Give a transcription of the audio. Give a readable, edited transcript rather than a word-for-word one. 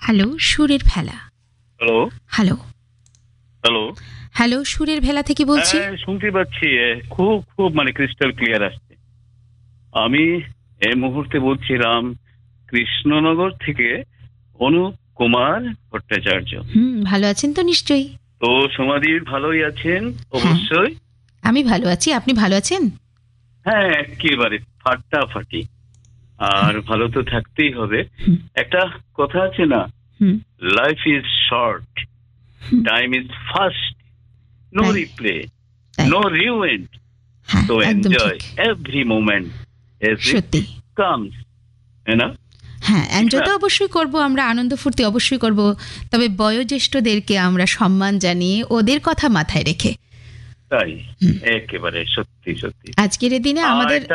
Hello, সুরের ভেলা। Hello hello, hello hello, সুরের ভেলা থেকে বলছি। হ্যাঁ, শুনতে পাচ্ছি। খুব খুব মানে ক্রিস্টাল ক্লিয়ার আসছে। আমি এই মুহূর্তে বলছিলাম কৃষ্ণনগর থেকে অনুপ কুমার ভট্টাচার্য। ভালো আছেন তো নিশ্চয়ই? তো সমাধির ভালোই আছেন? হ্যাঁ। অবশ্যই। আমি ভালো আছি, আপনি ভালো আছেন? হ্যাঁ, একেবারে ফাটাফাটি। আর ভালো তো থাকতেই হবে। হুম, একটা কথা আছে না, হুম, life is short, hmm, time is fast, no তাই, রিপ্লে, তাই। নো রিউয়েন্ট। হ্যাঁ, So একদম enjoy ঠিক। every moment as it সত্যি। comes. You know? হ্যাঁ, ঠিক এনজয় না? তো অবশ্যই করব, আমরা আনন্দ ফুর্তি অবশ্যই করব। তবে বয়োজ্যেষ্ঠদেরকে আমরা সম্মান জানিয়ে ওদের কথা মাথায় রেখে। তাই হুম, একেবারে সত্যি সত্যি। আজকের এই দিনে আর আমাদের একটা